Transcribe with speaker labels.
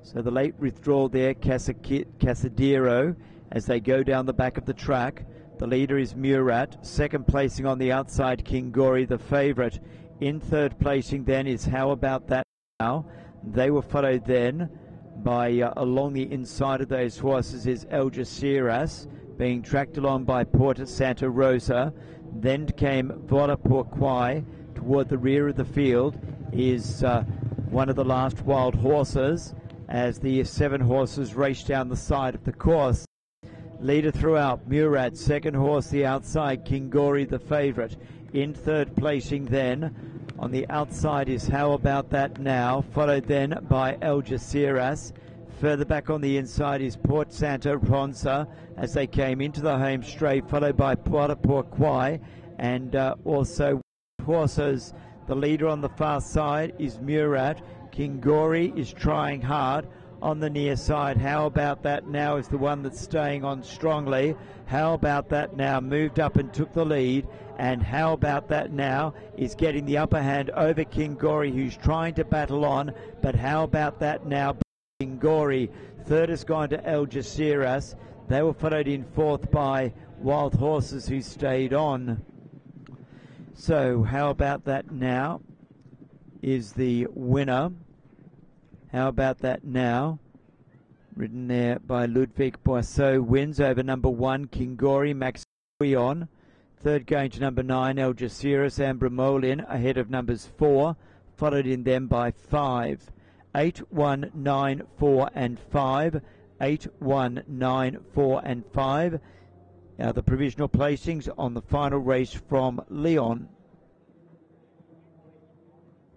Speaker 1: So the late withdrawal there, Casadero, as they go down the back of the track. The leader is Murat. Second placing on the outside, Kingori, the favourite. In third placing then is How About That Now. They were followed then by, along the inside of those horses, is Algeciras, being tracked along by Porta Santa Rosa. Then came Voilà Pourquoi. Toward the rear of the field is one of the last wild horses, as the 7 horses race down the side of the course. Leader throughout, Murat. Second horse, the outside, Kingori, the favourite. In third placing then, on the outside is How About That Now, followed then by Algeciras. Further back on the inside is Port Santa Rosa, as they came into the home straight, followed by Voilà Pourquoi, and also horses. The leader on the far side is Murat. Kingori is trying hard on the near side. How About That Now is the one that's staying on strongly. How About That Now moved up and took the lead, and How About That Now is getting the upper hand over Kingori, who's trying to battle on, but How About That Now, Kingori. Third has gone to Algeciras. They were followed in fourth by Wild Horses, who stayed on. So How About That Now is the winner. How About That Now, ridden there by Ludwig Boisseau, wins over number 1, Kingori, Max Guion. Third going to number 9, Algeciras, Ambramolin, ahead of numbers 4, followed in them by 5. 8, 1, 9, 4 and 5. 8, 1, 9, 4 and 5. Now the provisional placings on the final race from Lyon.